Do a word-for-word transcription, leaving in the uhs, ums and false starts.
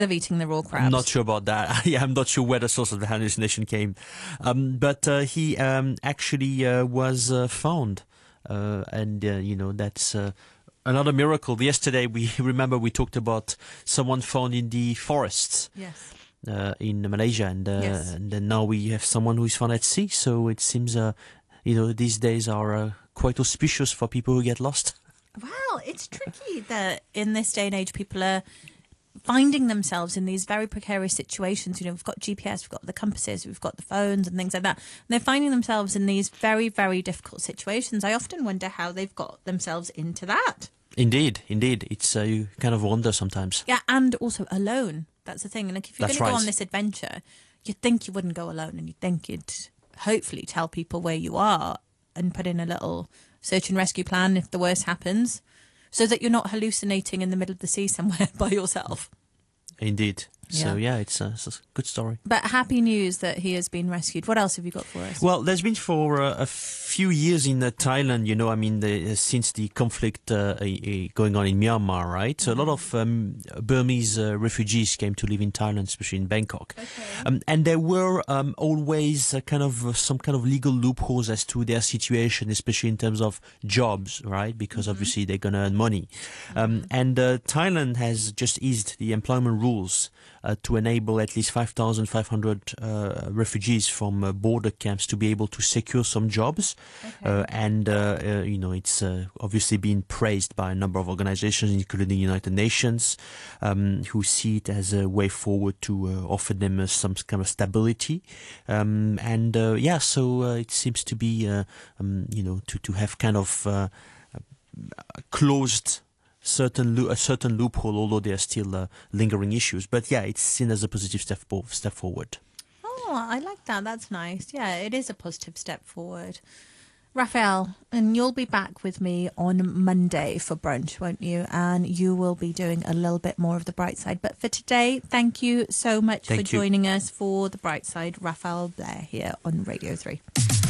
of eating the raw crabs. I'm not sure about that. Yeah, I'm not sure where the source of the hallucination came. Um, but uh, he um, actually uh, was uh, found. Uh, and, uh, you know, that's uh, another miracle. Yesterday, we remember we talked about someone found in the forests. Yes. Uh, in Malaysia. And, uh, yes. and then now we have someone who is found at sea. So it seems, uh, you know, these days are uh, quite auspicious for people who get lost. Well, it's tricky that in this day and age, people are finding themselves in these very precarious situations. You know, we've got G P S, we've got the compasses, we've got the phones and things like that. And they're finding themselves in these very, very difficult situations. I often wonder how they've got themselves into that. Indeed, indeed. It's uh, you kind of wonder sometimes. Yeah, and also alone. That's the thing. And like, if you're going to go on this adventure, you'd think you wouldn't go alone, and you'd think you'd hopefully tell people where you are and put in a little search and rescue plan if the worst happens, so that you're not hallucinating in the middle of the sea somewhere by yourself. Indeed. Yeah. So, yeah, it's a, it's a good story. But happy news that he has been rescued. What else have you got for us? Well, there's been for uh, a few years in uh, Thailand, you know, I mean, the, uh, since the conflict uh, uh, going on in Myanmar, right? Mm-hmm. So a lot of um, Burmese uh, refugees came to live in Thailand, especially in Bangkok. Okay. Um, and there were um, always uh, kind of uh, some kind of legal loopholes as to their situation, especially in terms of jobs, right? Because mm-hmm. obviously they're going to earn money. Um, mm-hmm. And uh, Thailand has just eased the employment rules Uh, to enable at least five thousand five hundred uh, refugees from uh, border camps to be able to secure some jobs. Okay. Uh, and, uh, uh, you know, it's uh, obviously been praised by a number of organizations, including the United Nations, um, who see it as a way forward to uh, offer them uh, some kind of stability. Um, and, uh, yeah, so uh, it seems to be, uh, um, you know, to, to have kind of uh, closed certain lo- a certain loophole, although there are still uh, lingering issues. But yeah, it's seen as a positive step, bo- step forward. Oh, I like that. That's nice. Yeah, it is a positive step forward. Raphael, and you'll be back with me on Monday for brunch, won't you? And you will be doing a little bit more of the bright side. But for today, thank you so much thank for you. joining us for the bright side. Raphael Blair here on Radio three.